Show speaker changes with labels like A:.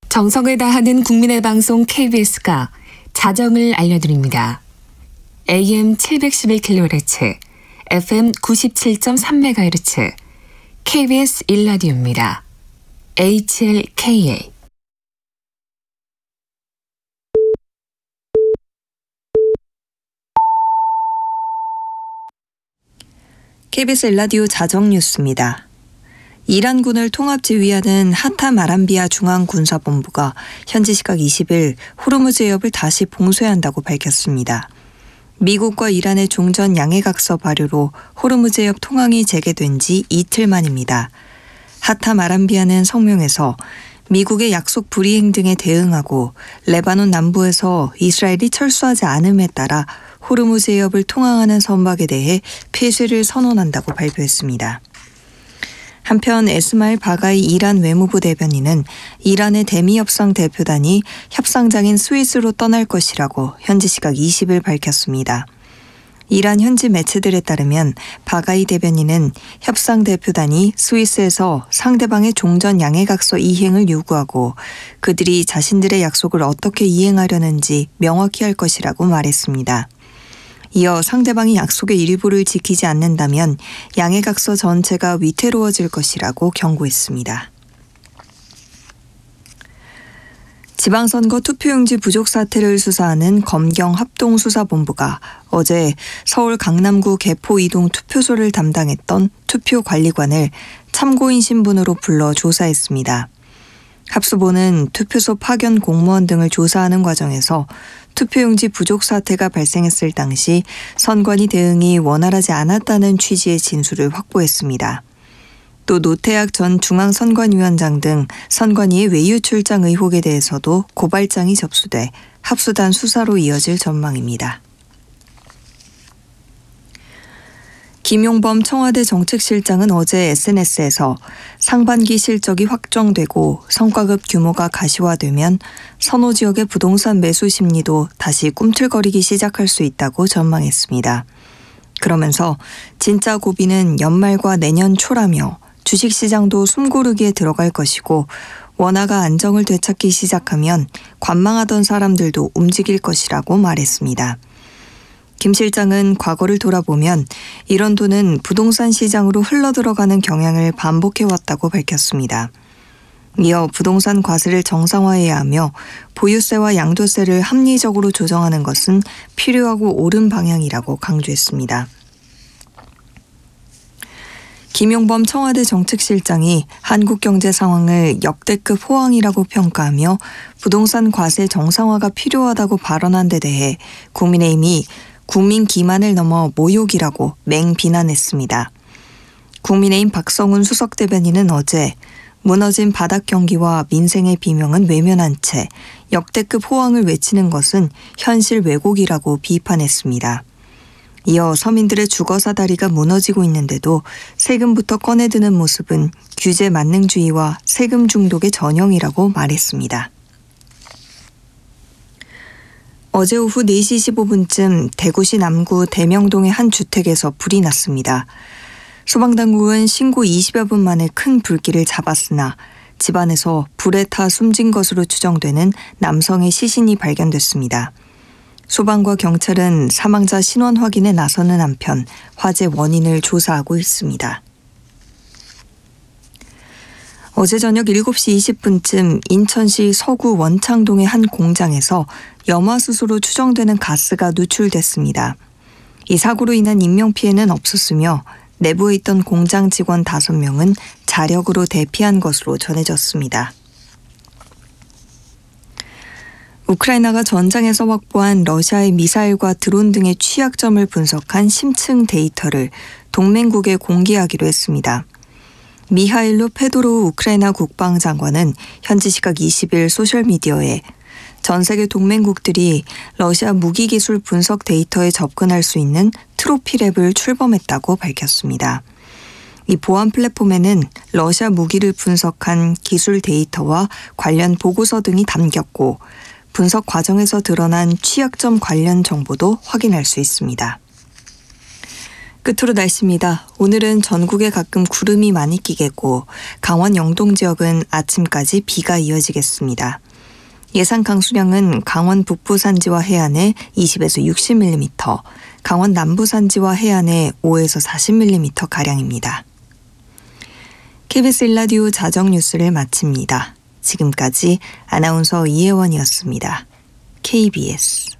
A: 정성을 다하는 국민의 방송 KBS가 자정을 알려드립니다. AM 711kHz, FM 97.3MHz, KBS 1라디오입니다. HLKA.
B: KBS 1라디오 자정뉴스입니다. 이란군을 통합지휘하는 하탐 아람비아 중앙군사본부가 현지 시각 20일 호르무즈 해협을 다시 봉쇄한다고 밝혔습니다. 미국과 이란의 종전 양해각서 발효로 호르무즈 해협 통항이 재개된 지 이틀 만입니다. 하탐 아람비아는 성명에서 미국의 약속 불이행 등에 대응하고 레바논 남부에서 이스라엘이 철수하지 않음에 따라 호르무즈 해협을 통항하는 선박에 대해 폐쇄를 선언한다고 발표했습니다. 한편 에스마일 바가이 이란 외무부 대변인은 이란의 대미협상 대표단이 협상장인 스위스로 떠날 것이라고 현지 시각 20일 밝혔습니다. 이란 현지 매체들에 따르면 바가이 대변인은 협상 대표단이 스위스에서 상대방의 종전 양해각서 이행을 요구하고 그들이 자신들의 약속을 어떻게 이행하려는지 명확히 할 것이라고 말했습니다. 이어 상대방이 약속의 일부를 지키지 않는다면 양해각서 전체가 위태로워질 것이라고 경고했습니다. 지방선거 투표용지 부족 사태를 수사하는 검경합동수사본부가 어제 서울 강남구 개포 이동 투표소를 담당했던 투표관리관을 참고인 신분으로 불러 조사했습니다. 합수본은 투표소 파견 공무원 등을 조사하는 과정에서 투표용지 부족 사태가 발생했을 당시 선관위 대응이 원활하지 않았다는 취지의 진술을 확보했습니다. 또 노태학 전 중앙선관위원장 등 선관위의 외유 출장 의혹에 대해서도 고발장이 접수돼 합수단 수사로 이어질 전망입니다. 김용범 청와대 정책실장은 어제 SNS에서 상반기 실적이 확정되고 성과급 규모가 가시화되면 선호 지역의 부동산 매수 심리도 다시 꿈틀거리기 시작할 수 있다고 전망했습니다. 그러면서 진짜 고비는 연말과 내년 초라며 주식시장도 숨고르기에 들어갈 것이고 원화가 안정을 되찾기 시작하면 관망하던 사람들도 움직일 것이라고 말했습니다. 김 실장은 과거를 돌아보면 이런 돈은 부동산 시장으로 흘러들어가는 경향을 반복해왔다고 밝혔습니다. 이어 부동산 과세를 정상화해야 하며 보유세와 양도세를 합리적으로 조정하는 것은 필요하고 옳은 방향이라고 강조했습니다. 김용범 청와대 정책실장이 한국 경제 상황을 역대급 호황이라고 평가하며 부동산 과세 정상화가 필요하다고 발언한 데 대해 국민의힘이 국민 기만을 넘어 모욕이라고 맹비난했습니다. 국민의힘 박성훈 수석 대변인은 어제 무너진 바닥 경기와 민생의 비명은 외면한 채 역대급 호황을 외치는 것은 현실 왜곡이라고 비판했습니다. 이어 서민들의 주거사다리가 무너지고 있는데도 세금부터 꺼내드는 모습은 규제 만능주의와 세금 중독의 전형이라고 말했습니다. 어제 오후 4시 15분쯤 대구시 남구 대명동의 한 주택에서 불이 났습니다. 소방당국은 신고 20여 분 만에 큰 불길을 잡았으나 집안에서 불에 타 숨진 것으로 추정되는 남성의 시신이 발견됐습니다. 소방과 경찰은 사망자 신원 확인에 나서는 한편 화재 원인을 조사하고 있습니다. 어제 저녁 7시 20분쯤 인천시 서구 원창동의 한 공장에서 염화수소로 추정되는 가스가 누출됐습니다. 이 사고로 인한 인명피해는 없었으며 내부에 있던 공장 직원 5명은 자력으로 대피한 것으로 전해졌습니다. 우크라이나가 전장에서 확보한 러시아의 미사일과 드론 등의 취약점을 분석한 심층 데이터를 동맹국에 공개하기로 했습니다. 미하일로 페도로우 우크라이나 국방장관은 현지 시각 20일 소셜미디어에 전 세계 동맹국들이 러시아 무기기술 분석 데이터에 접근할 수 있는 트로피랩을 출범했다고 밝혔습니다. 이 보안 플랫폼에는 러시아 무기를 분석한 기술 데이터와 관련 보고서 등이 담겼고 분석 과정에서 드러난 취약점 관련 정보도 확인할 수 있습니다. 끝으로 날씨입니다. 오늘은 전국에 가끔 구름이 많이 끼겠고 강원 영동 지역은 아침까지 비가 이어지겠습니다. 예상 강수량은 강원 북부 산지와 해안에 20에서 60mm, 강원 남부 산지와 해안에 5에서 40mm가량입니다. KBS 1라디오 자정 뉴스를 마칩니다. 지금까지 아나운서 이혜원이었습니다. KBS